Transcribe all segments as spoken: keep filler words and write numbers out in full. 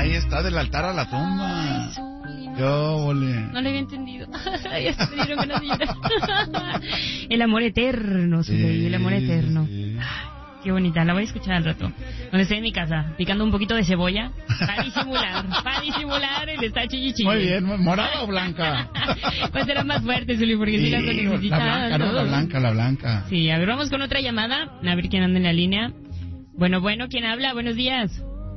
Ahí está, del altar a la tumba. Ay, Zuli, no. Yo, ole. No lo había entendido. Ya se me dieron ganas de llorar. El amor eterno, Zuli, Sí, el amor eterno. sí. Qué bonita, la voy a escuchar al rato. Cuando esté en mi casa, picando un poquito de cebolla, para disimular, para disimular el está chilli chilli. Muy bien, ¿morada o blanca? Pues será más fuerte, Zuli, porque sí, Sí, la estoy la necesitando. blanca, no, la blanca, la blanca. Sí, a ver, vamos con otra llamada, a ver quién anda en la línea. Bueno, bueno, ¿quién habla? Buenos días.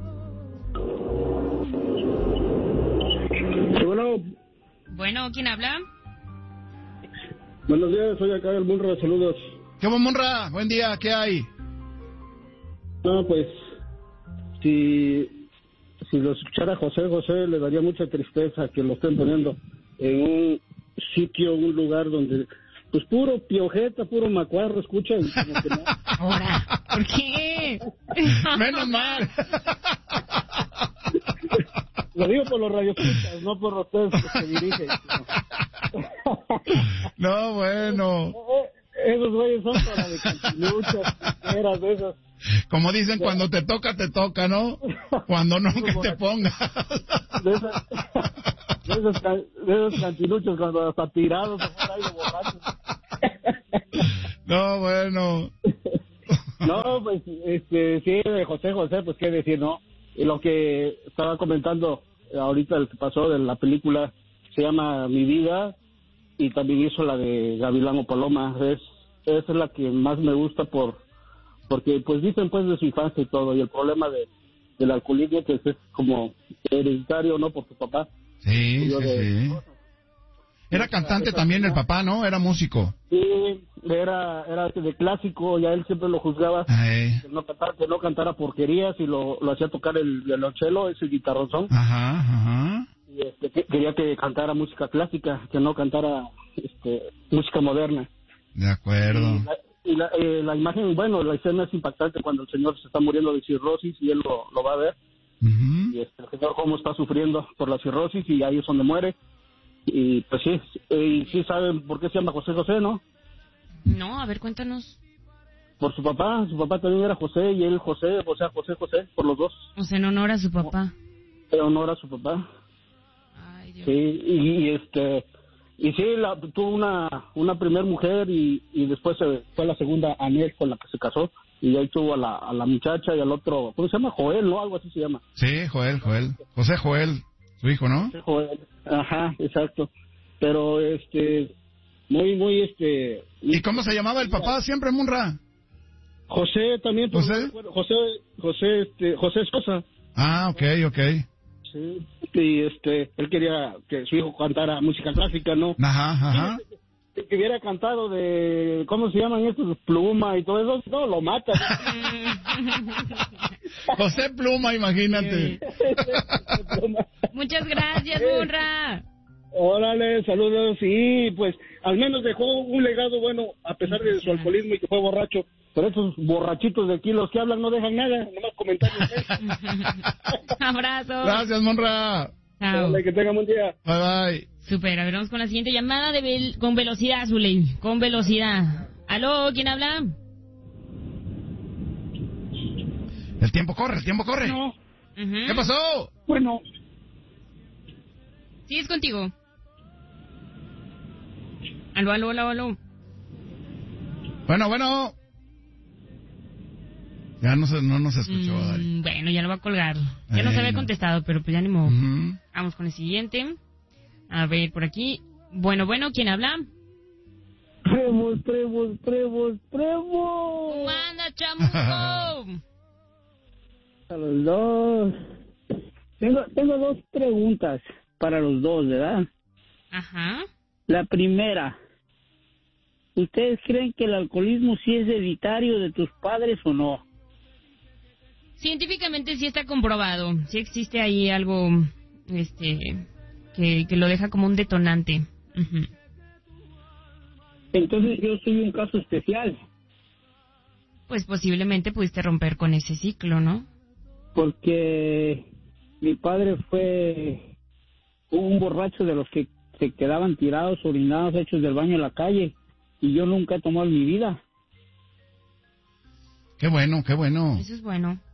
Bueno, Bueno, ¿quién habla? buenos días, soy acá el Munra, saludos. ¿Qué buen Monra? Buen día, ¿qué hay? No, pues, si, si lo escuchara José, José le daría mucha tristeza que lo estén poniendo en un sitio, un lugar donde, pues puro piojeta, puro macuarro, escucha, y como que no. Ahora, ¿por qué? Menos mal. Lo digo por los radioescuchas, no por ustedes que se dirigen. No, bueno. Esos güeyes son para de cantiluchas, eras de esas. Como dicen, cuando te toca, te toca, ¿no? Cuando no, que te ponga. De esas, de esos, can- de esos cantiluchos cuando hasta tirados afuera ahí de borrachos. No, bueno. No, pues, este, sí, de José José, pues qué decir, ¿no? Y lo que estaba comentando ahorita, el que pasó de la película, se llama Mi Vida, y también hizo la de Gavilán Paloma. Es, esa es la que más me gusta por, porque pues dicen pues de su infancia y todo, y el problema de del alcoholismo que es como hereditario, ¿no? Por tu papá. Sí, Yo sí, de- sí. Era cantante también el papá, ¿no? Era músico. Sí, era, era de clásico, ya él siempre lo juzgaba. Ay. Que no cantara, que no cantara porquerías y lo, lo hacía tocar el violonchelo, ese guitarrozón. Ajá, ajá. Y este, que- quería que cantara música clásica, que no cantara este, música moderna. De acuerdo. Y, la, y la, eh, la imagen, bueno, la escena es impactante cuando el señor se está muriendo de cirrosis y él lo, lo va a ver. Ujú. Y este, el señor cómo está sufriendo por la cirrosis y ahí es donde muere. Y pues sí, eh, y sí saben por qué se llama José José, ¿no? No, a ver, cuéntanos. Por su papá, su papá también era José y él José, o sea, José José, por los dos. O sea, en honor a su papá. En honor a su papá. Ay, Dios. Sí, y, y, este, y sí, la, tuvo una, una primer mujer y, y después se fue la segunda, Anel, con la que se casó. Y ahí tuvo a la, a la muchacha y al otro, ¿cómo se llama? Joel, ¿no? Algo así se llama. Sí, Joel, Joel. José Joel, su hijo, ¿no? Sí, Joel. Ajá, exacto. Pero, este, muy, muy, este... ¿Y cómo se llamaba el papá siempre, Munra? José también. pero ¿José? no recuerdo. José, José, este, José Sosa. Ah, ok, ok. Sí. Y este, él quería que su hijo cantara música clásica, ¿no? Ajá, ajá. Que, que hubiera cantado de, ¿cómo se llaman estos? Pluma y todo eso, no, lo mata. José Pluma, imagínate. Muchas gracias, Munra. Órale, saludos, sí, pues al menos dejó un legado bueno a pesar de su alcoholismo y que fue borracho. Pero esos borrachitos de aquí, los que hablan, no dejan nada, nomás comentarios. ¿eh? Abrazo. Gracias, Monra. Chao. Órale, que tengan buen día. Bye, bye. Super, a ver, vamos con la siguiente llamada de vel- con velocidad, Zuley. Con velocidad. ¿Aló? ¿Quién habla? El tiempo corre, el tiempo corre. No, Ujú. ¿Qué pasó? bueno, Sí, es contigo. Aló, aló, aló, aló. Bueno, bueno. Ya no se, no nos escuchó, Mm, Dari. bueno, ya lo va a colgar. Ya no se había Bueno. contestado, pero pues ya ni modo. Ujú. Vamos con el siguiente. A ver, por aquí. Bueno, bueno, ¿quién habla? Prevos, prevos, prevos, prevos. ¡Manda, chamuco! A los dos. Tengo, tengo dos preguntas para los dos, ¿verdad? Ajá. La primera, ¿ustedes creen que el alcoholismo sí es hereditario de tus padres o no? Científicamente sí está comprobado. Sí existe ahí algo este que, que lo deja como un detonante. Ujú. Entonces yo soy un caso especial, Pues posiblemente pudiste romper con ese ciclo, ¿no? porque mi padre fue un borracho de los que se quedaban tirados, orinados, hechos del baño en la calle, y yo nunca he tomado en mi vida. Qué bueno, qué bueno. Eso es bueno.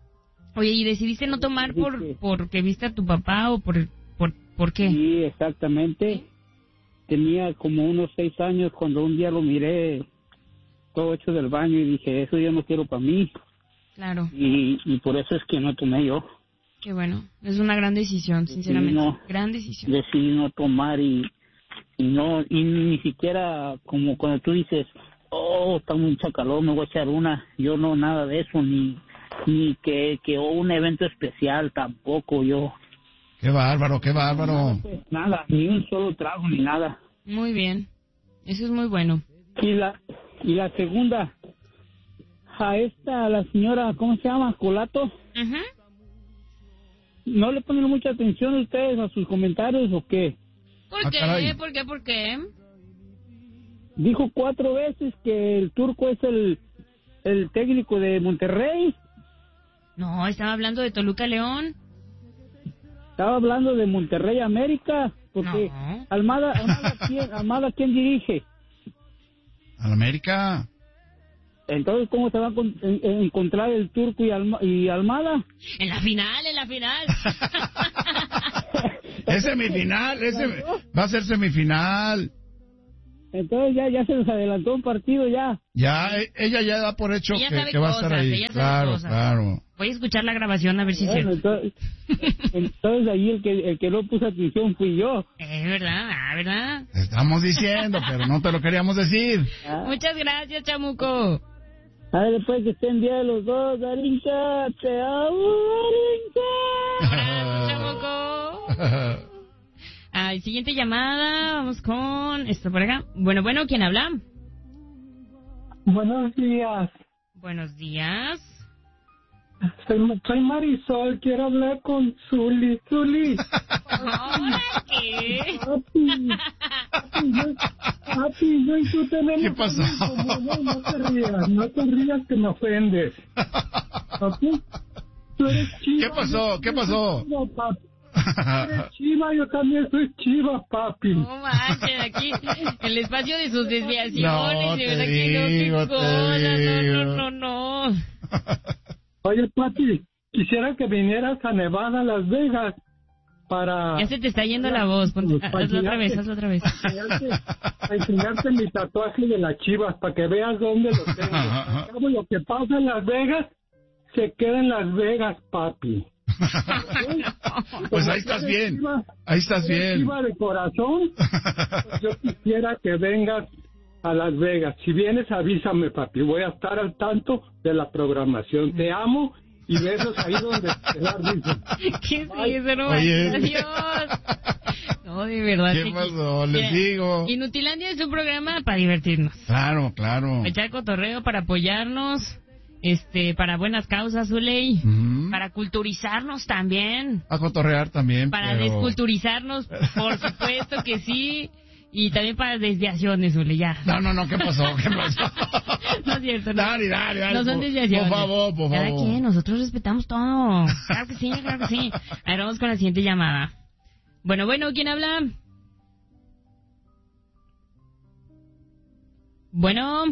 Oye, ¿y decidiste no tomar por porque viste a tu papá o por por, por qué? Sí, exactamente. Tenía como unos seis años cuando un día lo miré todo hecho del baño y dije, eso yo no quiero para mí. Claro. Y, y por eso es que no tomé yo. Qué bueno, es una gran decisión, sinceramente. No, gran decisión. Decidí no tomar y, y no, y ni siquiera como cuando tú dices, oh, está mucha calor, me voy a echar una. Yo no, nada de eso, ni ni que, que oh, un evento especial tampoco yo. Qué bárbaro, qué bárbaro. Nada, pues, nada, ni un solo trago, ni nada. Muy bien, eso es muy bueno. Y la, y la segunda, a esta, a la señora, ¿cómo se llama? Colato. Ajá. ¿No le ponen mucha atención ustedes a sus comentarios o qué? ¿Por Ah, qué? caray. ¿Por qué? ¿Por qué? Dijo cuatro veces que el turco es el, el técnico de Monterrey. No, estaba hablando de Toluca León. Estaba hablando de Monterrey América, porque No. Almada, Almada, ¿quién, Almada, ¿quién dirige? ¿Al América? Entonces, ¿cómo se va a con- en- en- encontrar el turco y, Alma- y Almada? En la final, en la final. Es semifinal, es semi- va a ser semifinal. Entonces ya, ya se nos adelantó un partido ya. Ya, e- ella ya da por hecho Ella que, sabe que va a estar cosas, ahí. ella sabe Claro, cosas. claro. Voy a escuchar la grabación a ver si es Bueno, cierto. entonces, entonces ahí el que, el que no puso atención fui yo. Es verdad, ah, ¿verdad? Te estamos diciendo, pero no te lo queríamos decir. Ah, Muchas gracias, chamuco. a ver, después que estén bien los dos, Darinka, te amo, Darinka. Abrazo, chamuco. Ah, siguiente llamada, vamos con esto por acá. Bueno, bueno, ¿quién habla? Buenos días, Buenos días. soy, soy Marisol, quiero hablar con Zuli. Zuli, ¿Ahora qué? papi, papi, yo, papi, yo y tú tenemos ¿Qué pasó? algo en común, no te rías, no te rías que me ofendes. Papi, tú eres chiva. ¿Qué pasó? ¿Qué pasó? No, papi, tú eres chiva, yo también soy chiva, papi. No manches, aquí el espacio de sus desviaciones, No, de te verdad que no, digo, qué te cosas, digo. no, no, no, no. Oye, papi, quisiera que vinieras a Nevada, Las Vegas, para... Ya se te está yendo la voz, ponte, hazlo otra vez, hazlo otra vez. enseñarte, a enseñarte mi tatuaje de las chivas para que veas dónde lo tengo. Al cabo, lo que pasa en Las Vegas se queda en Las Vegas, papi. Pues ahí estás bien. Ahí estás bien. Chiva de corazón, pues yo quisiera que vengas a Las Vegas. Si vienes, avísame, papi. Voy a estar al tanto de la programación. Te amo y besos ahí donde te das risa. ¿Qué es eso? No, Oye. adiós. No, de verdad. ¿Qué que- pasó? Les Mira, digo. Inutilandia es un programa para divertirnos. Claro, claro. Para echar cotorreo, para apoyarnos, este, para buenas causas, Zuley. Ujú. Para culturizarnos también. A cotorrear también, Para pero... desculturizarnos, por supuesto que sí. Y también para desviaciones, Zuley, ya. No, no, no, ¿qué pasó? ¿Qué pasó? No es cierto, no. Dale, dale, dale. No son por- desviaciones. Por favor, por Cada favor. quien, nosotros respetamos todo. Claro que sí, claro que sí. A ver, vamos con la siguiente llamada. Bueno, bueno, ¿quién habla? Bueno,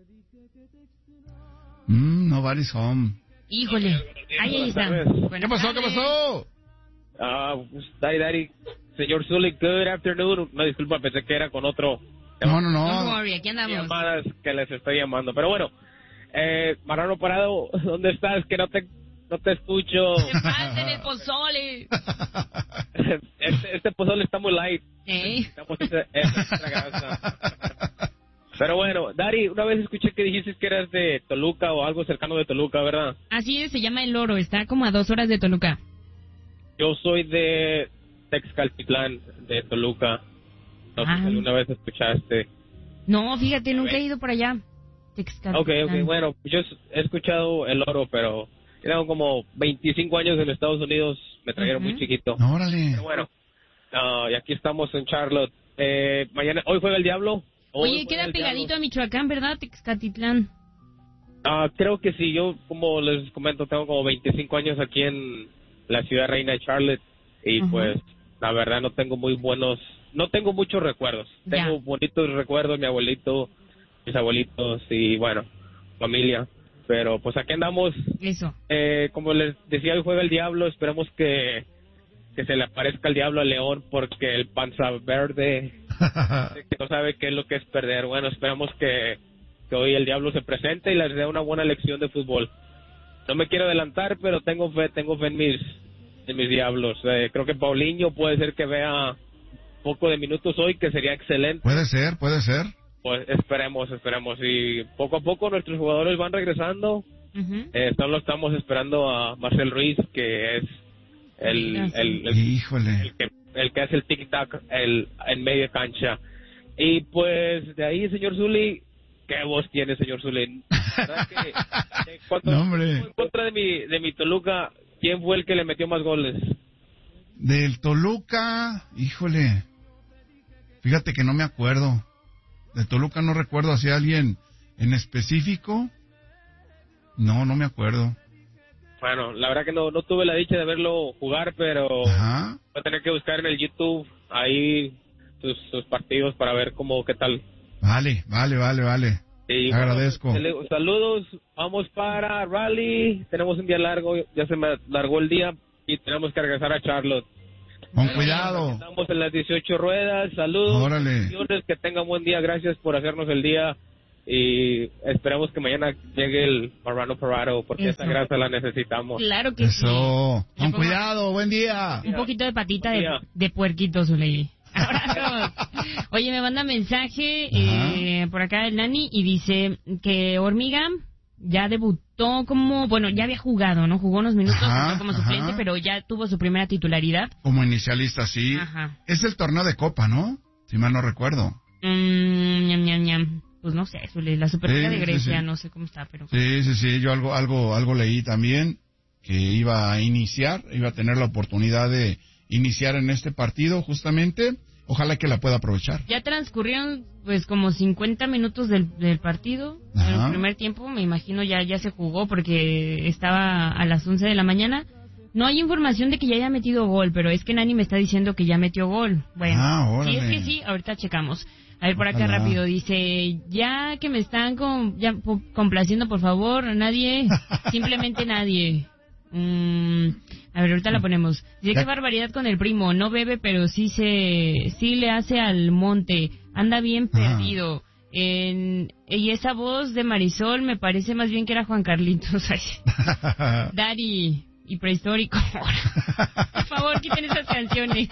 Mm, nobody's home. híjole. Ahí, ahí está. ¿Qué Buenas pasó? ¿Qué tardes. pasó? Ah, pues, Daddy, Daddy, señor Zully, good afternoon. No, disculpa, pensé que era con otro No, no, Don't no. worry, aquí andamos. llamadas que les estoy llamando. Pero bueno, eh, Marrano Parado, ¿dónde estás? Que no te, no te escucho. ¡Se pasen el pozole! Este, este pozole está muy light. ¿Eh? Estamos esa, esa extra grasa. Pero bueno, Dari, una vez escuché que dijiste que eras de Toluca o algo cercano de Toluca, ¿verdad? Así es, se llama El Oro, está como a dos horas de Toluca. Yo soy de Texcaltitlán, de Toluca. No sé Ah. si alguna vez escuchaste. No, fíjate, nunca he ido por allá. Texcaltitlán. Ok, ok, bueno, yo he escuchado El Oro, pero tengo como veinticinco años en Estados Unidos, me trajeron Ujú. muy chiquito. No, órale. Pero bueno, ah, y aquí estamos en Charlotte. Eh, mañana, hoy juega el Diablo. Hoy Oye, juega queda el pegadito Diablo. a Michoacán, ¿verdad? Texcaltitlán. Ah, creo que sí, yo como les comento, tengo como veinticinco años aquí en la ciudad reina de Charlotte y Ajá. pues la verdad no tengo muy buenos, no tengo muchos recuerdos. Ya. Tengo bonitos recuerdos, mi abuelito, mis abuelitos y bueno, familia. Pero pues aquí andamos. Eso. Eh, como les decía, hoy juega el Diablo. Esperemos que, que se le aparezca el Diablo al León, porque el Panza Verde que no sabe qué es lo que es perder. Bueno, esperamos que, que hoy el Diablo se presente y les dé una buena lección de fútbol. No me quiero adelantar, pero tengo fe, tengo fe en mis, en mis Diablos. Eh, creo que Paulinho puede ser que vea poco de minutos hoy, que sería excelente. Puede ser, puede ser. Pues esperemos, esperemos. Y poco a poco nuestros jugadores van regresando. Uh-huh. Eh, solo estamos esperando a Marcel Ruiz, que es el, el, el, el, Híjole. el, que, el que hace el tic-tac el, en media cancha. Y pues de ahí, señor Zuli, ¿qué voz tiene, señor Zuli? ¿Verdad que, eh, cuando no, hombre. en contra de mi, de mi Toluca, ¿quién fue el que le metió más goles? Del Toluca, híjole. Fíjate que no me acuerdo. De Toluca no recuerdo si alguien en específico. No, no me acuerdo. Bueno, la verdad que no, no tuve la dicha de verlo jugar, pero Ajá. voy a tener que buscar en el YouTube ahí sus, sus partidos para ver cómo, qué tal. Vale, vale, vale, vale. Y, agradezco. Bueno, saludos, vamos para Raleigh. Tenemos un día largo, ya se me largó el día y tenemos que regresar a Charlotte. Con cuidado. Estamos en las dieciocho ruedas. Saludos. Órale. Que tengan buen día. Gracias por hacernos el día. Y esperamos que mañana llegue el Marrano Parado, porque Eso. esa grasa la necesitamos. Claro que Eso. sí. Con cuidado. Buen día. Un poquito de patita de, de puerquito, Zuley. Abrazos. Oye, me manda mensaje eh, por acá el Nani y dice que Hormiga ya debutó como, bueno, ya había jugado, ¿no? Jugó unos minutos Ajá, como suplente, ajá. pero ya tuvo su primera titularidad. Como inicialista, sí. Ajá. Es el torneo de Copa, ¿no? Si mal no recuerdo. Mm, ñam, ñam, ñam. Pues no sé, la Superliga sí, de Grecia, sí, sí. no sé cómo está, pero... Sí, sí, sí, yo algo, algo, algo leí también, que iba a iniciar, iba a tener la oportunidad de iniciar en este partido, justamente. Ojalá que la pueda aprovechar. Ya transcurrieron, pues, como cincuenta minutos del, del partido. Ajá. En el primer tiempo, me imagino, ya, ya se jugó porque estaba a las once de la mañana. No hay información de que ya haya metido gol, pero es que Nani me está diciendo que ya metió gol. Bueno, ah, si es que sí, ahorita checamos. A ver, por acá Ojalá. rápido, dice, ya que me están con, ya, po, complaciendo, por favor, nadie, simplemente nadie. Mm, a ver, ahorita la ponemos. Dice, qué barbaridad con el primo, no bebe, pero sí se, sí le hace al monte, anda bien perdido. En, y esa voz de Marisol me parece más bien que era Juan Carlitos. Daddy y prehistórico. Por favor, quiten esas canciones.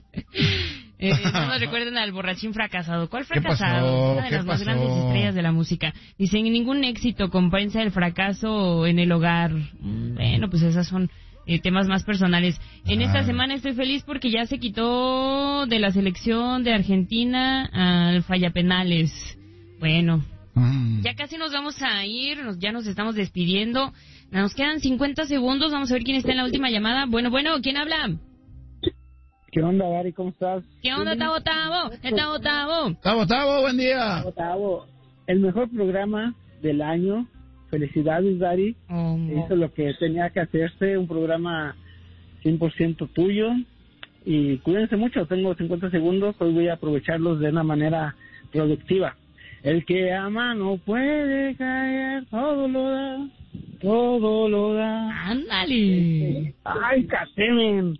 Eh, no nos recuerden al borrachín fracasado. ¿Cuál fracasado? Una de las más grandes estrellas de la música. Dicen, ningún éxito compensa el fracaso en el hogar. Bueno, pues esas son eh, temas más personales. En ah. esta semana estoy feliz porque ya se quitó de la selección de Argentina al fallapenales. Bueno, mm. ya casi nos vamos a ir, nos, ya nos estamos despidiendo. Nos quedan cincuenta segundos, vamos a ver quién está en la última llamada. Bueno, bueno, ¿quién habla? ¿Qué onda, Dari? ¿Cómo estás? ¿Qué onda, Tavo Tavo? Tavo Tavo. Tavo Tavo, buen día. Tavo Tavo. El mejor programa del año. Felicidades, Dari. Oh, no. Hizo lo que tenía que hacerse. Un programa cien por ciento tuyo. Y cuídense mucho. Tengo cincuenta segundos. Hoy voy a aprovecharlos de una manera productiva. El que ama no puede caer. Todo lo da. Todo lo da. Ándale. Ay, catemen.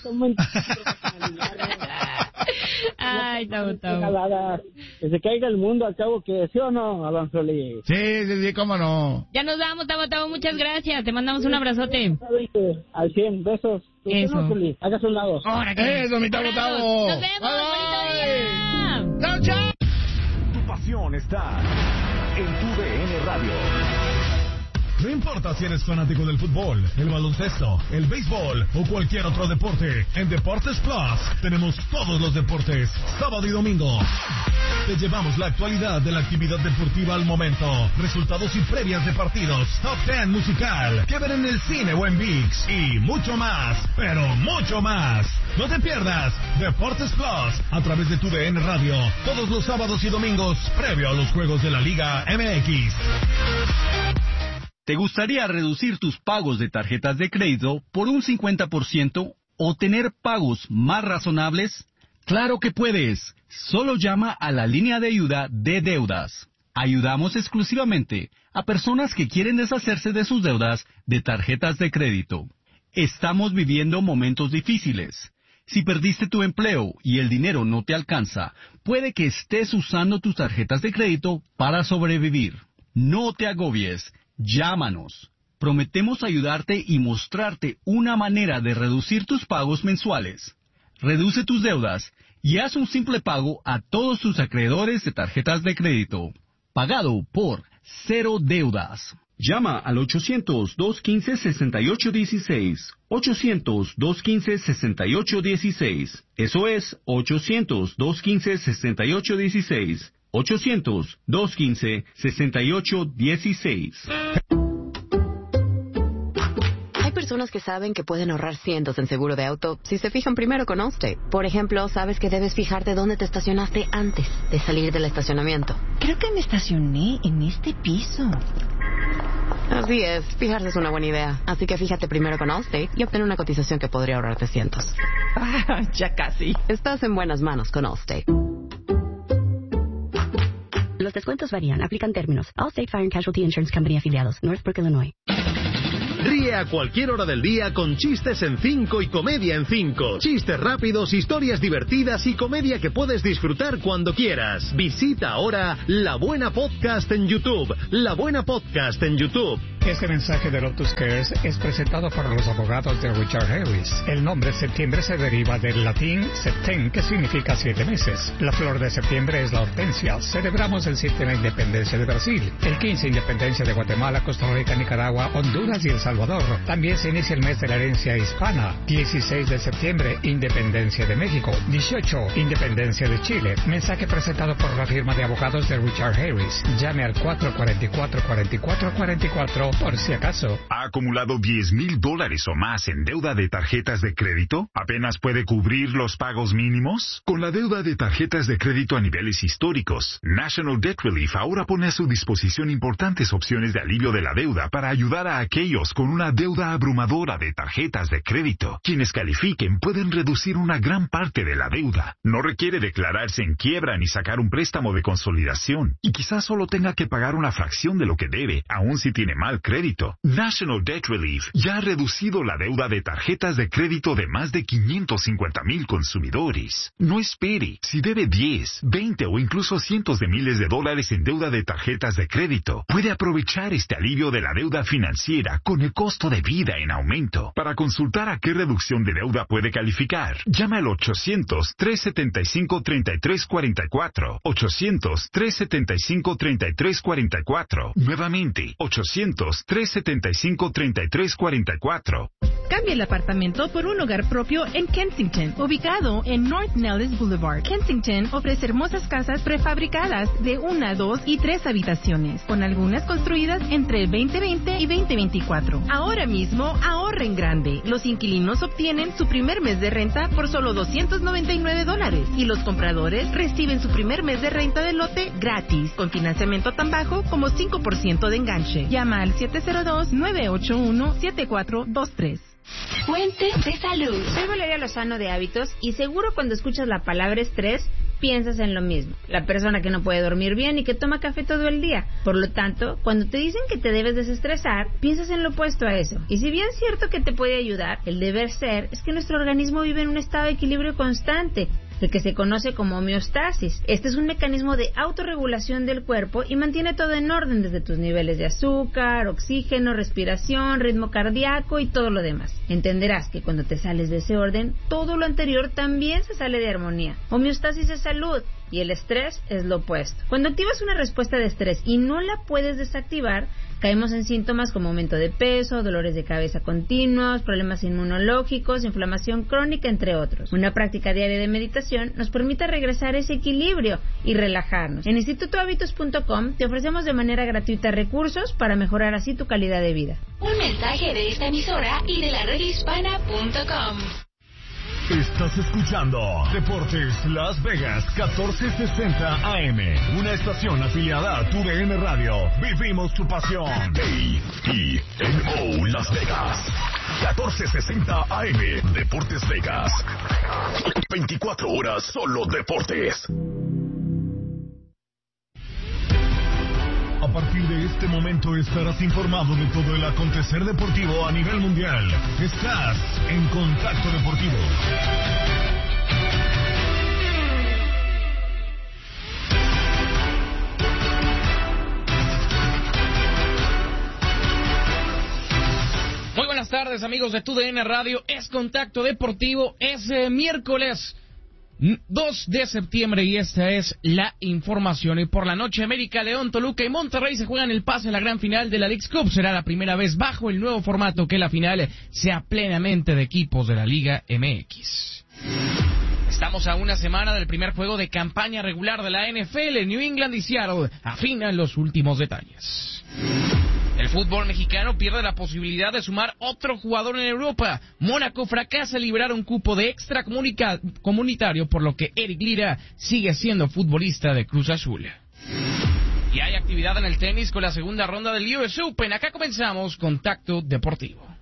Ay, Tavo Tavo. Que se caiga el mundo al cabo, que sí o no, Avanzoli. Sí, sí, sí, cómo no. Ya nos vamos, Tavo Tavo, muchas gracias. Te mandamos un abrazote. Al cien, besos. Eso. Hagas un lado. Eso, mi Tavo Tavo. Nos vemos, bonito día. Chao, chao. Tu pasión está en tu D N Radio. No importa si eres fanático del fútbol, el baloncesto, el béisbol o cualquier otro deporte, en Deportes Plus tenemos todos los deportes, sábado y domingo. Te llevamos la actualidad de la actividad deportiva al momento, resultados y previas de partidos, top ten musical, que ver en el cine o en ViX y mucho más, pero mucho más. No te pierdas Deportes Plus a través de tu D N Radio, todos los sábados y domingos, previo a los juegos de la Liga M X. ¿Te gustaría reducir tus pagos de tarjetas de crédito por un cincuenta por ciento o tener pagos más razonables? ¡Claro que puedes! Solo llama a la línea de ayuda de deudas. Ayudamos exclusivamente a personas que quieren deshacerse de sus deudas de tarjetas de crédito. Estamos viviendo momentos difíciles. Si perdiste tu empleo y el dinero no te alcanza, puede que estés usando tus tarjetas de crédito para sobrevivir. No te agobies. Llámanos. Prometemos ayudarte y mostrarte una manera de reducir tus pagos mensuales. Reduce tus deudas y haz un simple pago a todos tus acreedores de tarjetas de crédito. Pagado por Cero Deudas. Llama al ochocientos, dos quince, sesenta y ocho dieciséis. ochocientos, dos quince, sesenta y ocho dieciséis. Eso es ochocientos, dos quince, sesenta y ocho dieciséis. ochocientos, dos quince, sesenta y ocho dieciséis. Hay personas que saben que pueden ahorrar cientos en seguro de auto si se fijan primero con Allstate. Por ejemplo, sabes que debes fijarte dónde te estacionaste antes de salir del estacionamiento. Creo que me estacioné en este piso. Así es, fijarse es una buena idea. Así que fíjate primero con Allstate y obtén una cotización que podría ahorrarte cientos. Ah, ya casi. Estás en buenas manos con Allstate. Los descuentos varían. Aplican términos. Allstate Fire and Casualty Insurance Company afiliados. Northbrook, Illinois. Ríe a cualquier hora del día con chistes en cinco y comedia en cinco. Chistes rápidos, historias divertidas y comedia que puedes disfrutar cuando quieras. Visita ahora La Buena Podcast en YouTube. La Buena Podcast en YouTube. Este mensaje de Lotus Cares es presentado por los abogados de Richard Harris. El nombre septiembre se deriva del latín septem, que significa siete meses. La flor de septiembre es la hortensia. Celebramos el siete la independencia de Brasil, el quince independencia de Guatemala, Costa Rica, Nicaragua, Honduras y El Salvador. También se inicia el mes de la herencia hispana. dieciséis de septiembre, independencia de México. dieciocho, independencia de Chile. Mensaje presentado por la firma de abogados de Richard Harris. Llame al cuatro cuatro cuatro, cuatro cuatro cuatro cuatro por si acaso. ¿Ha acumulado diez mil dólares o más en deuda de tarjetas de crédito? ¿Apenas puede cubrir los pagos mínimos? Con la deuda de tarjetas de crédito a niveles históricos, National Debt Relief ahora pone a su disposición importantes opciones de alivio de la deuda para ayudar a aquellos con una deuda abrumadora de tarjetas de crédito. Quienes califiquen pueden reducir una gran parte de la deuda. No requiere declararse en quiebra ni sacar un préstamo de consolidación. Y quizás solo tenga que pagar una fracción de lo que debe, aun si tiene mal crédito. National Debt Relief ya ha reducido la deuda de tarjetas de crédito de más de quinientos cincuenta mil consumidores. No espere. Si debe diez, veinte o incluso cientos de miles de dólares en deuda de tarjetas de crédito, puede aprovechar este alivio de la deuda financiera con el costo de vida en aumento. Para consultar a qué reducción de deuda puede calificar, llama al ochocientos, tres setenta y cinco, treinta y tres cuarenta y cuatro. ochocientos, tres setenta y cinco, treinta y tres cuarenta y cuatro. Nuevamente, ochocientos, tres setenta y cinco, treinta y tres cuarenta y cuatro. Cambia el apartamento por un hogar propio en Kensington, ubicado en North Nellis Boulevard. Kensington ofrece hermosas casas prefabricadas de una, dos y tres habitaciones, con algunas construidas entre el veinte veinte y veinte veinticuatro. Ahora mismo ahorren grande. Los inquilinos obtienen su primer mes de renta por solo doscientos noventa y nueve dólares y los compradores reciben su primer mes de renta del lote gratis, con financiamiento tan bajo como cinco por ciento de enganche. Llama al siete cero dos, nueve ocho uno, siete cuatro dos tres. Fuente de salud. Soy Valeria Lozano de Hábitos y seguro cuando escuchas la palabra estrés piensas en lo mismo. La persona que no puede dormir bien y que toma café todo el día. Por lo tanto, cuando te dicen que te debes desestresar, piensas en lo opuesto a eso. Y si bien es cierto que te puede ayudar, el deber ser es que nuestro organismo vive en un estado de equilibrio constante, el que se conoce como homeostasis. Este es un mecanismo de autorregulación del cuerpo y mantiene todo en orden, desde tus niveles de azúcar, oxígeno, respiración, ritmo cardíaco y todo lo demás. Entenderás que cuando te sales de ese orden, todo lo anterior también se sale de armonía. Homeostasis es salud y el estrés es lo opuesto. Cuando activas una respuesta de estrés y no la puedes desactivar, caemos en síntomas como aumento de peso, dolores de cabeza continuos, problemas inmunológicos, inflamación crónica, entre otros. Una práctica diaria de meditación nos permite regresar a ese equilibrio y relajarnos. En instituto hábitos punto com te ofrecemos de manera gratuita recursos para mejorar así tu calidad de vida. Un mensaje de esta emisora y de la red hispana punto com. Estás escuchando Deportes Las Vegas catorce sesenta A M, una estación afiliada a tu D N Radio. Vivimos tu pasión. A E N O Las Vegas catorce sesenta A M, Deportes Vegas. veinticuatro horas solo deportes. A partir de este momento estarás informado de todo el acontecer deportivo a nivel mundial. Estás en Contacto Deportivo. Muy buenas tardes, amigos de T U D N Radio. Es Contacto Deportivo. Es eh, miércoles dos de septiembre y esta es la información. Y por la noche, América, León, Toluca y Monterrey se juegan el pase a la gran final de la Leagues Cup. Será la primera vez bajo el nuevo formato que la final sea plenamente de equipos de la Liga M X. Estamos a una semana del primer juego de campaña regular de la N F L. New England y Seattle afinan los últimos detalles. El fútbol mexicano pierde la posibilidad de sumar otro jugador en Europa. Mónaco fracasa en liberar un cupo de extra comunitario, por lo que Eric Lira sigue siendo futbolista de Cruz Azul. Y hay actividad en el tenis con la segunda ronda del U S Open. Acá comenzamos Contacto Deportivo.